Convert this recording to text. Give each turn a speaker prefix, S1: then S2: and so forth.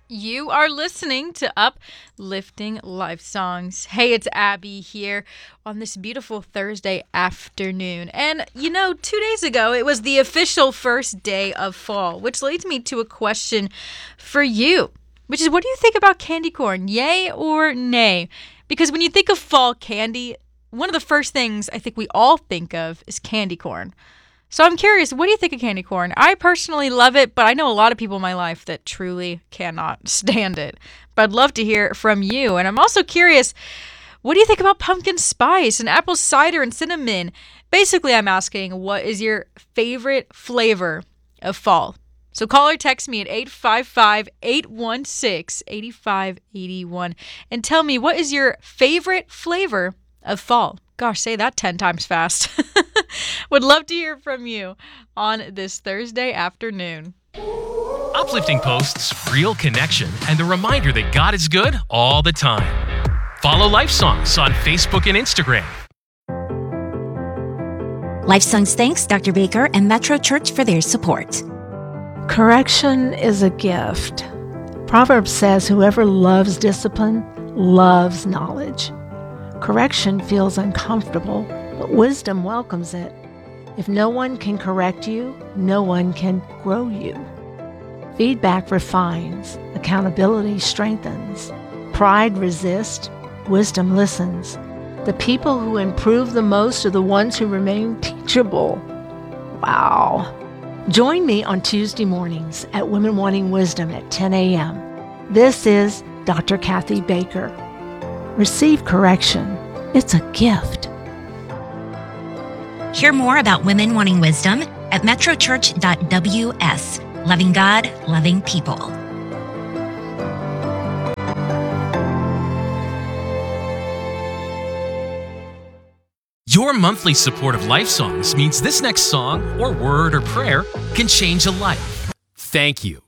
S1: You are listening to Uplifting Life Songs. Hey, it's Abby here on this beautiful Thursday afternoon. And 2 days ago, it was the official first day of fall, which leads me to a question for you, which is, what do you think about candy corn? Yay or nay? Because when you think of fall candy, one of the first things I think we all think of is candy corn. So I'm curious, what do you think of candy corn? I personally love it, but I know a lot of people in my life that truly cannot stand it. But I'd love to hear from you. And I'm also curious, what do you think about pumpkin spice and apple cider and cinnamon? Basically, I'm asking, what is your favorite flavor of fall? So call or text me at 855-816-8581 and tell me, what is your favorite flavor of fall? Gosh, say that 10 times fast. Would love to hear from you on this Thursday afternoon.
S2: Uplifting posts, real connection, and the reminder that God is good all the time. Follow Life Songs on Facebook and Instagram.
S3: Life Songs thanks Dr. Baker and Metro Church for their support.
S4: Correction is a gift. Proverbs says, whoever loves discipline loves knowledge. Correction feels uncomfortable, but wisdom welcomes it. If no one can correct you, no one can grow you. Feedback refines, accountability strengthens. Pride resists, wisdom listens. The people who improve the most are the ones who remain teachable. Wow. Join me on Tuesday mornings at Women Wanting Wisdom at 10 a.m. This is Dr. Kathy Baker. Receive correction. It's a gift.
S3: Hear more about Women Wanting Wisdom at metrochurch.ws. Loving God, loving people.
S2: Your monthly support of Life Songs means this next song, or word, or prayer can change a life. Thank you.